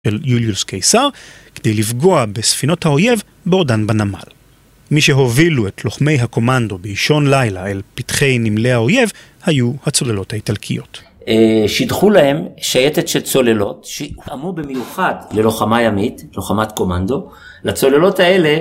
של יוליוס קיסר כדי לפגוע בספינות האויב בעודן בנמל. מי שהובילו את לוחמי הקומנדו באישון לילה אל פתחי נמלי האויב היו הצוללות האיטלקיות. שידחו להם שייטת של צוללות שאמרו במיוחד ללוחמה ימית, לוחמת קומנדו. לצוללות האלה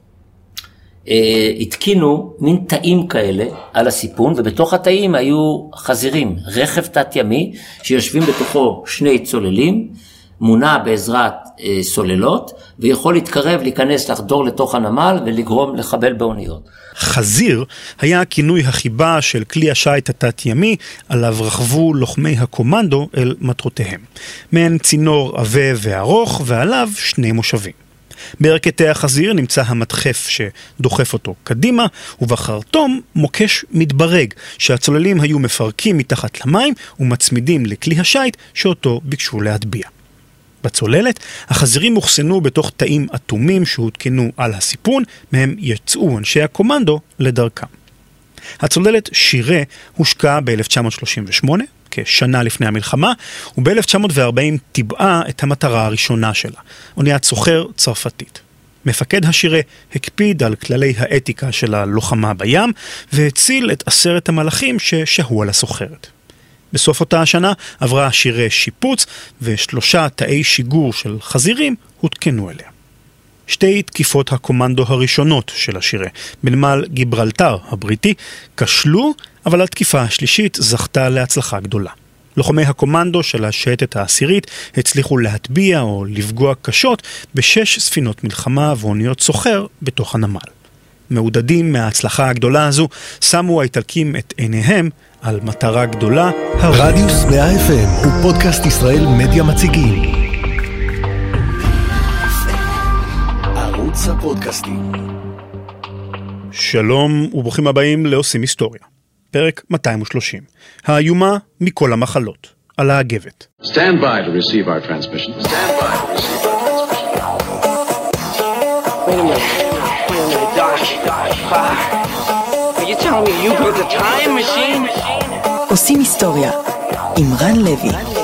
התקינו מין תאים כאלה על הסיפון, ובתוך התאים היו חזירים, רכב תת ימי שיושבים בתוכו שני צוללים, מונע בעזרת סוללות, ויכול להתקרב, להיכנס, לחדור לתוך הנמל ולגרום לחבל באוניות. חזיר היה הכינוי החיבה של כלי השיט התת-ימי עליו רכבו לוחמי הקומנדו אל מטרותיהם. מעין צינור עבה וארוך ועליו שני מושבים. בערכתי החזיר נמצא המדחף שדוחף אותו קדימה, ובחרטום מוקש מתברג שהצוללים היו מפרקים מתחת למים ומצמידים לכלי השיט שאותו ביקשו להטביע. בצוללת, החזירים הוכסנו בתוך תאים אטומים שהותקנו על הסיפון, מהם יצאו אנשי הקומנדו לדרכם. הצוללת שירה הושקה ב-1938, כשנה לפני המלחמה, וב-1940 טיבעה את המטרה הראשונה שלה, אוניית סוחר צרפתית. מפקד השירה הקפיד על כללי האתיקה של הלוחמה בים, והציל את 10 המלאכים ששהו על הסוחרת. בסוף אותה השנה עברה השירה שיפוץ, ו3 תאי שיגור של חזירים הותקנו אליה. 2 תקיפות הקומנדו הראשונות של השירה, בנמל גיברלטר הבריטי, כשלו, אבל התקיפה השלישית זכתה להצלחה גדולה. לוחמי הקומנדו של השייטת העשירית הצליחו להטביע או לפגוע קשות ב6 ספינות מלחמה ואוניות סוחר בתוך הנמל. מעודדים מההצלחה הגדולה הזו, שמו האיטלקים את עיניהם על מטרה גדולה. רדיוס 100 FM הוא פודקאסט ישראל מדיה מציגים. ערוץ הפודקאסטים. שלום וברוכים הבאים לעושים היסטוריה. פרק 230. האיומה מכל המחלות. על האגבת. Stand by to receive our transmission. Stand by to receive our transmission. Wait a minute, Doc. Are you telling me you built a time machine? עושים היסטוריה עם רן לוי.